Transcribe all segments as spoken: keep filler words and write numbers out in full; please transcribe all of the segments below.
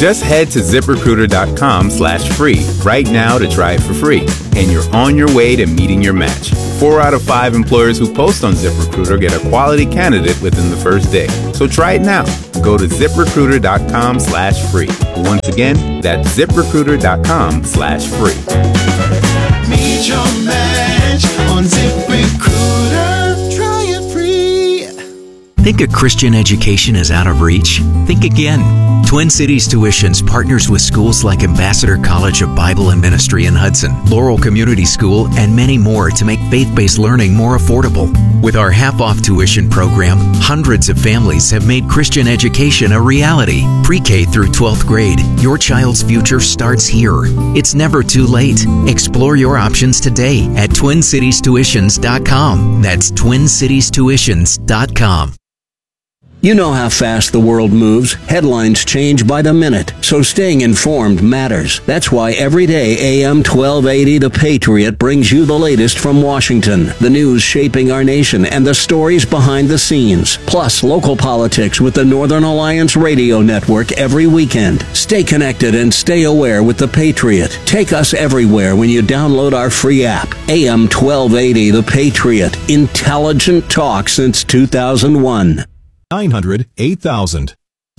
Just head to ZipRecruiter.com slash free right now to try it for free. And you're on your way to meeting your match. Four out of five employers who post on ZipRecruiter get a quality candidate within the first day. So try it now. Go to ZipRecruiter.com slash free. Once again, that's ZipRecruiter.com slash free. Meet your match on ZipRecruiter. Try it free. Think a Christian education is out of reach? Think again. Twin Cities Tuitions partners with schools like Ambassador College of Bible and Ministry in Hudson, Laurel Community School, and many more to make faith-based learning more affordable. With our half-off tuition program, hundreds of families have made Christian education a reality. Pre-K through twelfth grade, your child's future starts here. It's never too late. Explore your options today at Twin Cities Tuitions dot com. That's Twin Cities Tuitions dot com. You know how fast the world moves. Headlines change by the minute, so staying informed matters. That's why every day A M twelve eighty The Patriot brings you the latest from Washington, the news shaping our nation, and the stories behind the scenes. Plus, local politics with the Northern Alliance Radio Network every weekend. Stay connected and stay aware with The Patriot. Take us everywhere when you download our free app. A M twelve eighty The Patriot. Intelligent talk since two thousand one. nine hundred eight thousand.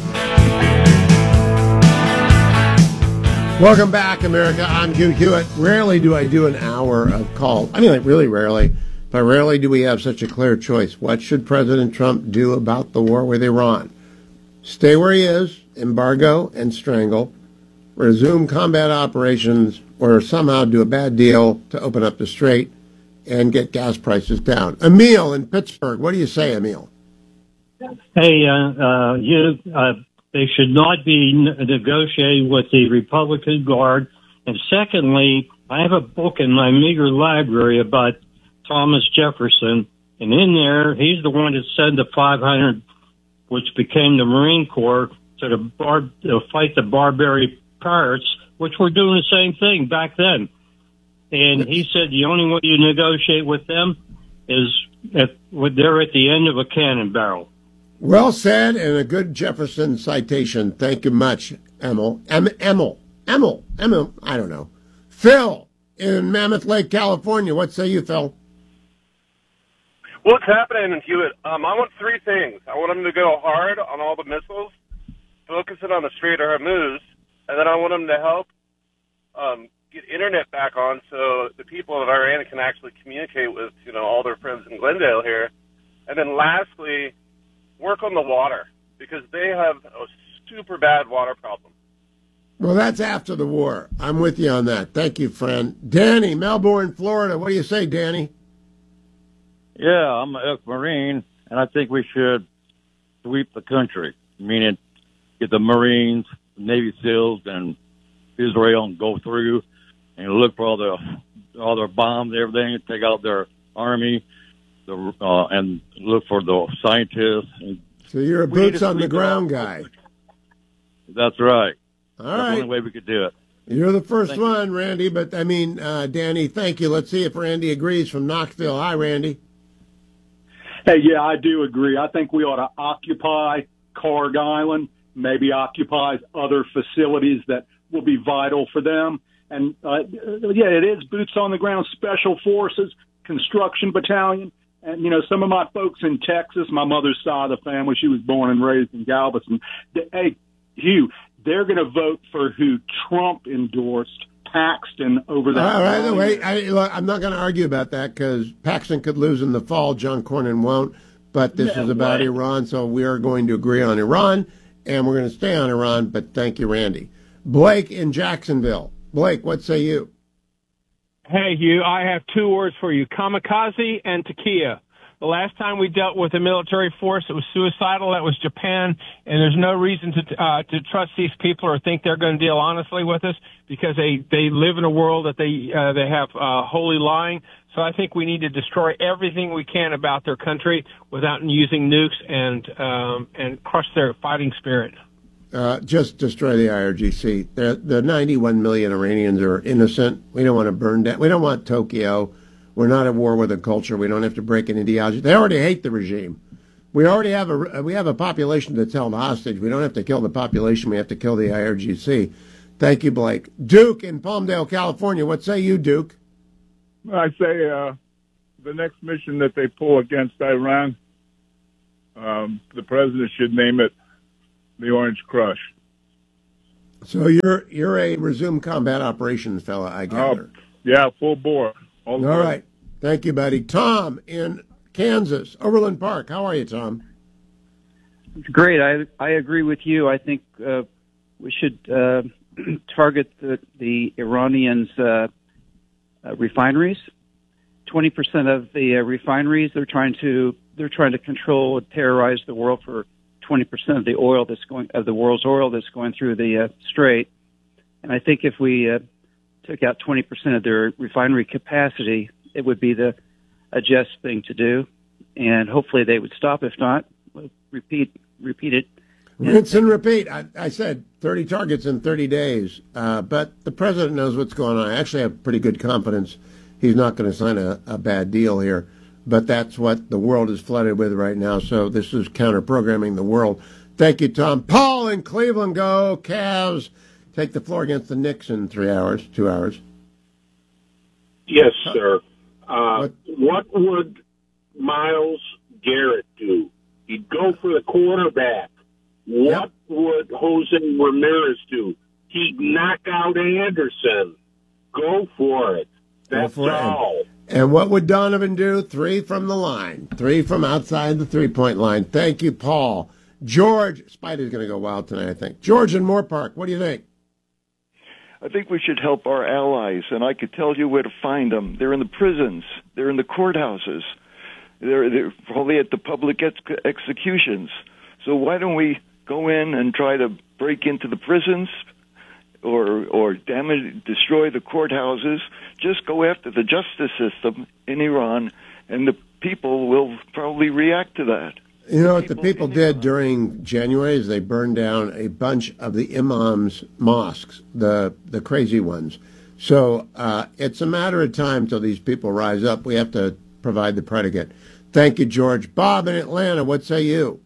Welcome back, America. I'm Hugh Hewitt. Rarely do I do an hour of call. I mean, like, really rarely. But rarely do we have such a clear choice. What should President Trump do about the war with Iran? Stay where he is, embargo and strangle, resume combat operations, or somehow do a bad deal to open up the strait and get gas prices down. Emil in Pittsburgh. What do you say, Emil? Hey, uh, uh, you, uh, they should not be n- negotiating with the Republican Guard. And secondly, I have a book in my meager library about Thomas Jefferson. And in there, he's the one that sent the five hundred, which became the Marine Corps, to the bar- to fight the Barbary pirates, which were doing the same thing back then. And he said the only way you negotiate with them is if they're at the end of a cannon barrel. Well said, and a good Jefferson citation. Thank you much, Emil. Em- Emil. Emil. Emil. I don't know. Phil in Mammoth Lake, California. What say you, Phil? What's happening in Hewitt? Um, I want three things. I want them to go hard on all the missiles, focusing on the Strait of Hormuz, and then I want them to help um, get internet back on so the people of Iran can actually communicate with, you know, all their friends in Glendale here. And then lastly, work on the water, because they have a super bad water problem. Well, that's after the war. I'm with you on that. Thank you, friend. Danny, Melbourne, Florida. What do you say, Danny? Yeah, I'm an ex-Marine, and I think we should sweep the country, meaning get the Marines, Navy SEALs, and Israel and go through and look for all the all their bombs, everything, and take out their army, the uh, and look for the scientists. So you're a We need boots to on the sweep ground the- guy. That's right. All That's the right. only way we could do it. You're the first Thank you. one, Randy, but I mean, uh, Danny, thank you. Let's see if Randy agrees from Knoxville. Hi, Randy. Hey, yeah, I do agree. I think we ought to occupy Carg Island, maybe occupy other facilities that will be vital for them. And, uh, yeah, it is boots on the ground, special forces, construction battalion. And, you know, some of my folks in Texas, my mother's side of the family, she was born and raised in Galveston. They, hey, Hugh, they're going to vote for who Trump endorsed, Paxton, over that. All right, wait. I, look, I'm not going to argue about that because Paxton could lose in the fall. John Cornyn won't. But this Yeah, is about right. Iran, so we are going to agree on Iran, and we're going to stay on Iran. But thank you, Randy. Blake in Jacksonville. Blake, what say you? Hey, Hugh, I have two words for you, kamikaze and takia. The last time we dealt with a military force, it was suicidal. That was Japan, and there's no reason to uh, to trust these people or think they're going to deal honestly with us because they, they live in a world that they uh, they have uh, holy lying. So I think we need to destroy everything we can about their country without using nukes and um, and crush their fighting spirit. Uh, just destroy the I R G C. The, the ninety-one million Iranians are innocent. We don't want to burn down. We don't want Tokyo. We're not at war with a culture. We don't have to break an ideology. They already hate the regime. We already have a we have a population that's held hostage. We don't have to kill the population. We have to kill the I R G C. Thank you, Blake. Duke in Palmdale, California. What say you, Duke? I say uh, the next mission that they pull against Iran, um, the president should name it the Orange Crush. So you're you're a resume combat operations fella, I gather. Oh, yeah, full bore. All, All right. Thank you, buddy. Tom in Kansas, Overland Park. How are you, Tom? Great. I I agree with you. I think uh, we should uh, target the, the Iranians' uh, uh, refineries. Twenty percent of the uh, refineries they're trying to they're trying to control and terrorize the world for twenty percent of the oil that's going of the world's oil that's going through the uh, strait. And I think if we uh, took out twenty percent of their refinery capacity, it would be the a just thing to do, and hopefully they would stop. If not, we'll repeat repeat it. Rinse and repeat. I, I said thirty targets in thirty days, uh, but the president knows what's going on. I actually have pretty good confidence he's not going to sign a, a bad deal here, but that's what the world is flooded with right now, so this is counter-programming the world. Thank you, Tom. Paul in Cleveland, go Cavs. Take the floor against the Knicks in three hours, two hours. Yes, sir. Uh, what would Myles Garrett do? He'd go for the quarterback. What yep. would Jose Ramirez do? He'd knock out Anderson. Go for it. That's Go for all. It. And what would Donovan do? Three from the line. Three from outside the three-point line. Thank you, Paul. George, Spidey's going to go wild tonight, I think. George in Moore Park, what do you think? I think we should help our allies, and I could tell you where to find them. They're in the prisons. They're in the courthouses. They're, they're probably at the public ex- executions. So why don't we go in and try to break into the prisons or or damage, destroy the courthouses? Just go after the justice system in Iran, and the people will probably react to that. You know what the people did during January is they burned down a bunch of the imams' mosques, the the crazy ones. So uh, it's a matter of time till these people rise up. We have to provide the predicate. Thank you, George. Bob in Atlanta, what say you?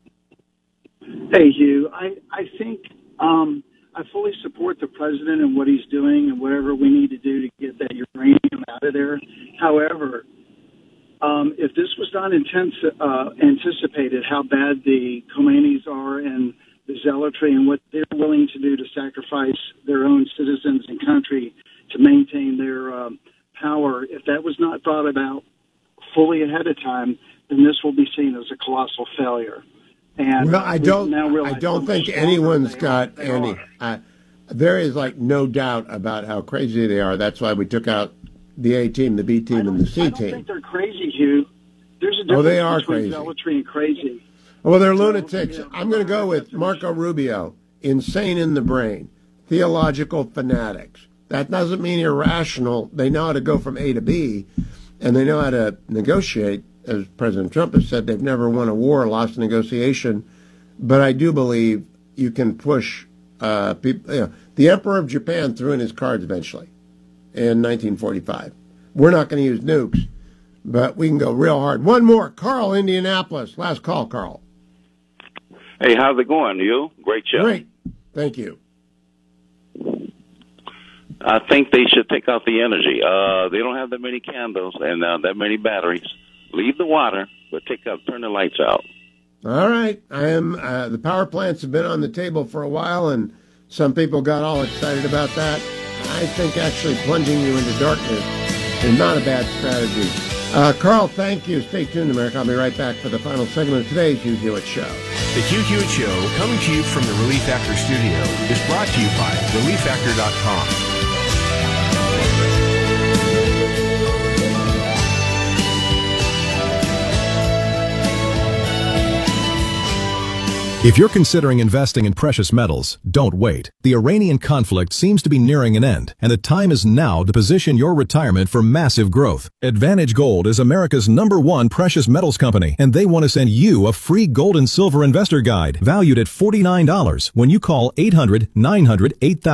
Hey, Hugh. I, I think um, I fully support the president and what he's doing and whatever we need to do to get that uranium out of there. However, Um, if this was not intense, uh, anticipated, how bad the Khomeinis are and the zealotry and what they're willing to do to sacrifice their own citizens and country to maintain their um, power, if that was not thought about fully ahead of time, then this will be seen as a colossal failure. And well, I don't. Now I don't think anyone's got any. Uh, there is like no doubt about how crazy they are. That's why we took out the A team, the B team, and the C I don't team. think they're crazy, Hugh. There's a difference oh, they are between crazy. zealotry and crazy. Well, they're lunatics. I'm going to go with Marco Rubio, insane in the brain, theological fanatics. That doesn't mean irrational. They know how to go from A to B, and they know how to negotiate. As President Trump has said, they've never won a war, lost a negotiation. But I do believe you can push uh, people. You know, the Emperor of Japan threw in his cards eventually in nineteen forty-five. We're not going to use nukes, but we can go real hard. One more. Carl, Indianapolis. Last call, Carl. Hey, how's it going, you? Great show. Great. Thank you. I think they should take out the energy. Uh, they don't have that many candles and uh, that many batteries. Leave the water, but take out, turn the lights out. All right. I am. Uh, the power plants have been on the table for a while, and some people got all excited about that. I think actually plunging you into darkness is not a bad strategy. Uh, Carl, thank you. Stay tuned, America. I'll be right back for the final segment of today's Hugh Hewitt Show. The Hugh Hewitt Show, coming to you from the Relief Factor studio, is brought to you by relief factor dot com. If you're considering investing in precious metals, don't wait. The Iranian conflict seems to be nearing an end, and the time is now to position your retirement for massive growth. Advantage Gold is America's number one precious metals company, and they want to send you a free gold and silver investor guide valued at forty-nine dollars when you call eight hundred, nine hundred, eight thousand.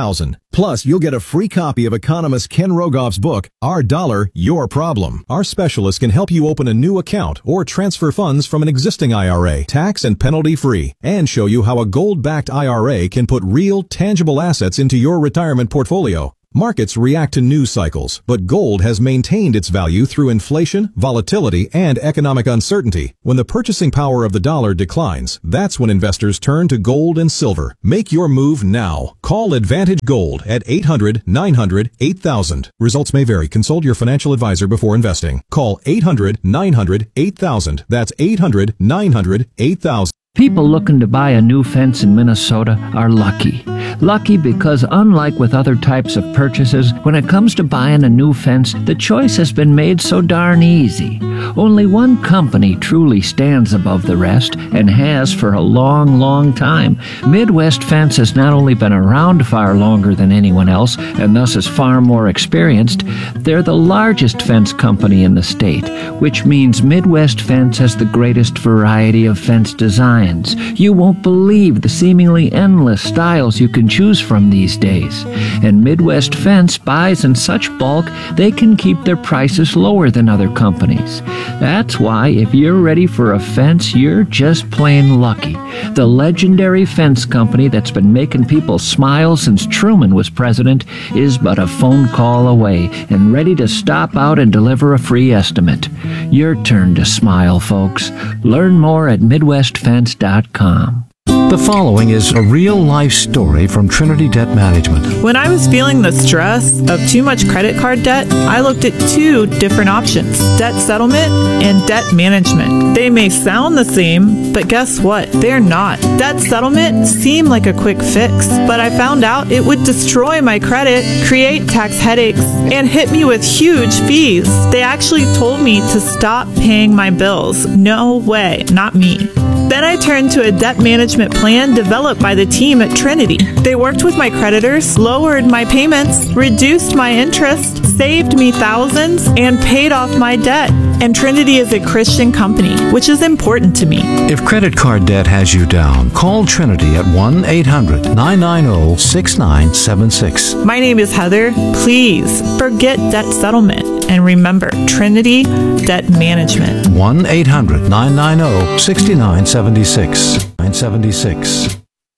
Plus, you'll get a free copy of economist Ken Rogoff's book, Our Dollar, Your Problem. Our specialist can help you open a new account or transfer funds from an existing I R A, tax and penalty free, and show you how a gold-backed I R A can put real, tangible assets into your retirement portfolio. Markets react to news cycles, but gold has maintained its value through inflation, volatility, and economic uncertainty. When the purchasing power of the dollar declines, that's when investors turn to gold and silver. Make your move now. Call Advantage Gold at eight hundred, nine hundred, eight thousand. Results may vary. Consult your financial advisor before investing. Call eight hundred, nine hundred, eight thousand. That's eight hundred, nine hundred, eight thousand. People looking to buy a new fence in Minnesota are lucky. Lucky because unlike with other types of purchases, when it comes to buying a new fence, the choice has been made so darn easy. Only one company truly stands above the rest and has for a long, long time. Midwest Fence has not only been around far longer than anyone else and thus is far more experienced, they're the largest fence company in the state, which means Midwest Fence has the greatest variety of fence designs. You won't believe the seemingly endless styles you can choose from these days. And Midwest Fence buys in such bulk they can keep their prices lower than other companies. That's why if you're ready for a fence, you're just plain lucky. The legendary fence company that's been making people smile since Truman was president is but a phone call away and ready to stop out and deliver a free estimate. Your turn to smile, folks. Learn more at midwest fence dot com. The following is a real-life story from Trinity Debt Management. When I was feeling the stress of too much credit card debt, I looked at two different options, debt settlement and debt management. They may sound the same, but guess what? They're not. Debt settlement seemed like a quick fix, but I found out it would destroy my credit, create tax headaches, and hit me with huge fees. They actually told me to stop paying my bills. No way, not me. Then I turned to a debt management plan developed by the team at Trinity. They worked with my creditors, lowered my payments, reduced my interest, saved me thousands, and paid off my debt. And Trinity is a Christian company, which is important to me. If credit card debt has you down, call Trinity at one eight hundred, nine nine zero, six nine seven six. My name is Heather. Please forget debt settlement and remember Trinity Debt Management. one eight hundred, nine nine zero, six nine seven six. nine seventy-six.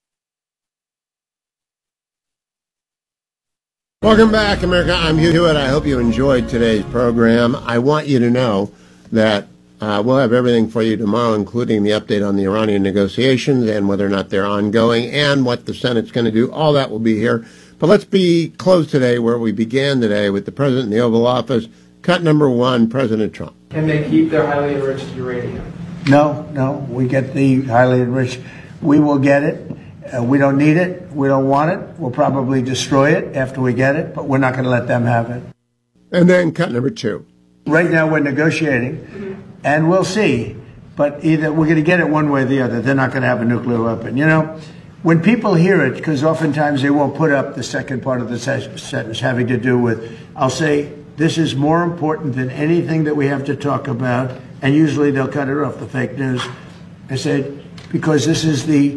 Welcome back, America. I'm Hugh Hewitt. I hope you enjoyed today's program. I want you to know that uh, we'll have everything for you tomorrow, including the update on the Iranian negotiations and whether or not they're ongoing and what the Senate's going to do. All that will be here. But let's be closed today where we began today with the President in the Oval Office. Cut number one, President Trump. Can they keep their highly enriched uranium? No, no. We get the highly enriched. We will get it. Uh, we don't need it. We don't want it. We'll probably destroy it after we get it, but we're not going to let them have it. And then cut number two. Right now we're negotiating, mm-hmm. and we'll see. But either we're going to get it one way or the other. They're not going to have a nuclear weapon. You know, when people hear it, because oftentimes they won't put up the second part of the sentence having to do with, I'll say, this is more important than anything that we have to talk about, and usually they'll cut it off, the fake news. I said, because this is the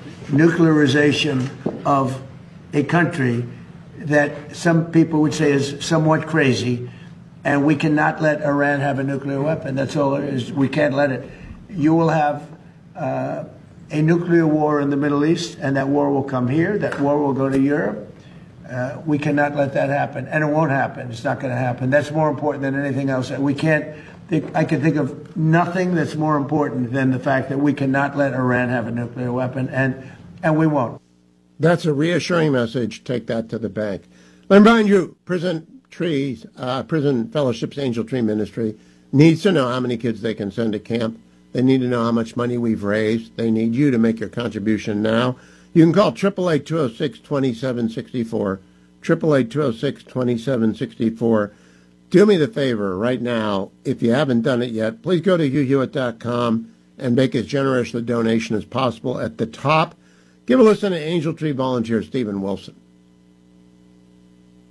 nuclearization of a country that some people would say is somewhat crazy, and we cannot let Iran have a nuclear weapon. That's all it is. We can't let it. You will have uh, a nuclear war in the Middle East, and that war will come here. That war will go to Europe. Uh, we cannot let that happen, and it won't happen. It's not going to happen. That's more important than anything else. We can't think, I can think of nothing that's more important than the fact that we cannot let Iran have a nuclear weapon, and and we won't. That's a reassuring message. Take that to the bank. Let me remind you, Prison Trees, uh, Prison Fellowship's Angel Tree Ministry needs to know how many kids they can send to camp. They need to know how much money we've raised. They need you to make your contribution now. You can call eight eight eight, two oh six, two seven six four, eight eight eight, two oh six, two seven six four. Do me the favor right now, if you haven't done it yet, please go to hugh hewitt dot com and make as generous a donation as possible. At the top, give a listen to Angel Tree volunteer Stephen Wilson.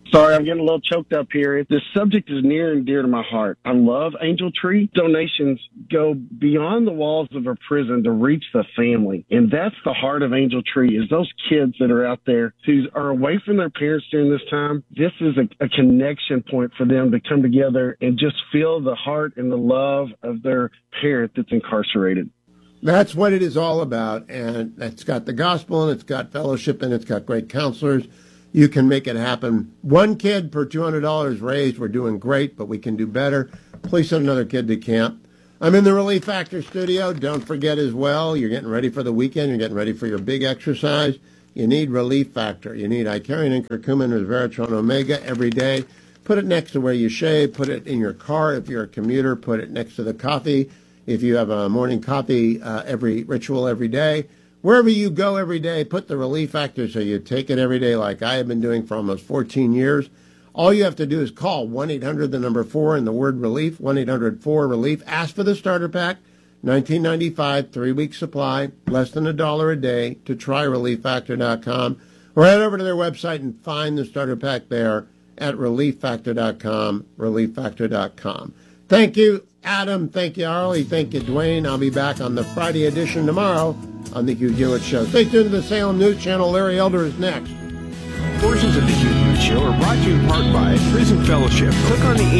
Sorry, I'm getting a little choked up here. This subject is near and dear to my heart. I love Angel Tree. Donations go beyond the walls of a prison to reach the family. And that's the heart of Angel Tree, is those kids that are out there who are away from their parents during this time. This is a, a connection point for them to come together and just feel the heart and the love of their parent that's incarcerated. That's what it is all about. And it's got the gospel, and it's got fellowship, and it's got great counselors. You can make it happen. One kid per two hundred dollars raised. We're doing great, but we can do better. Please send another kid to camp. I'm in the Relief Factor studio. Don't forget as well, you're getting ready for the weekend. You're getting ready for your big exercise. You need Relief Factor. You need Icarian and curcumin with Veratron Omega every day. Put it next to where you shave. Put it in your car if you're a commuter. Put it next to the coffee if you have a morning coffee uh, every ritual every day. Wherever you go every day, put the Relief Factor so you take it every day like I have been doing for almost fourteen years. All you have to do is call one eight hundred, the number four, and the word relief, one eight hundred four relief. Ask for the starter pack, nineteen ninety-five, three-week supply, less than a dollar a day, to try relief factor dot com. Or head over to their website and find the starter pack there at relief factor dot com, relief factor dot com. Thank you, Adam. Thank you, Arlie. Thank you, Dwayne. I'll be back on the Friday edition tomorrow on the Hugh Hewitt Show. Stay tuned to the Salem News Channel. Larry Elder is next. Portions of the Hugh Hewitt Show are brought to you in part by Prison Fellowship. Click on the